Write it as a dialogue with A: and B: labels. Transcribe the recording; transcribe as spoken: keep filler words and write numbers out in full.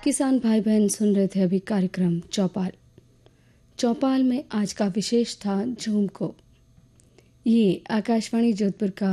A: किसान भाई बहन सुन रहे थे अभी कार्यक्रम चौपाल। चौपाल में आज का विशेष था झूम को। ये आकाशवाणी जोधपुर का